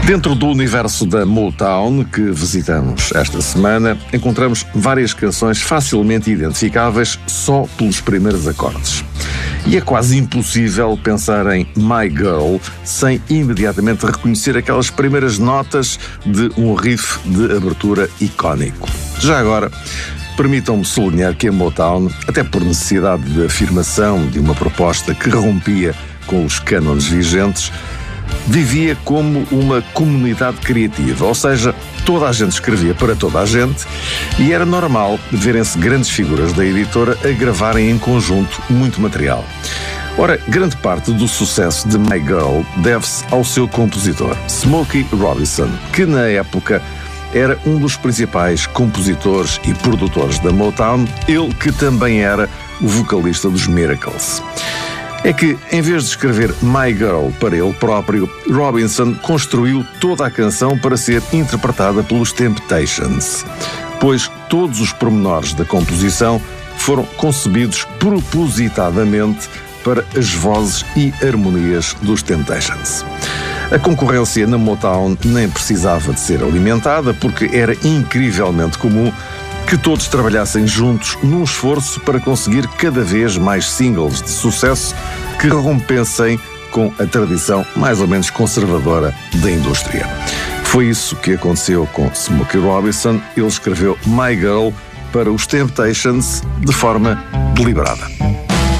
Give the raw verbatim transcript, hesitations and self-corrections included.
Dentro do universo da Motown, que visitamos esta semana, encontramos várias canções facilmente identificáveis só pelos primeiros acordes. E é quase impossível pensar em My Girl sem imediatamente reconhecer aquelas primeiras notas de um riff de abertura icónico. Já agora, permitam-me sublinhar que a Motown, até por necessidade de afirmação de uma proposta que rompia com os cânones vigentes, vivia como uma comunidade criativa, ou seja, toda a gente escrevia para toda a gente e era normal verem-se grandes figuras da editora a gravarem em conjunto muito material. Ora, grande parte do sucesso de My Girl deve-se ao seu compositor, Smokey Robinson, que na época era um dos principais compositores e produtores da Motown, ele que também era o vocalista dos Miracles. É que, em vez de escrever My Girl para ele próprio, Robinson construiu toda a canção para ser interpretada pelos Temptations, pois todos os pormenores da composição foram concebidos propositadamente para as vozes e harmonias dos Temptations. A concorrência na Motown nem precisava de ser alimentada, porque era incrivelmente comum que todos trabalhassem juntos num esforço para conseguir cada vez mais singles de sucesso que rompessem com a tradição mais ou menos conservadora da indústria. Foi isso que aconteceu com Smokey Robinson. Ele escreveu My Girl para os Temptations de forma deliberada.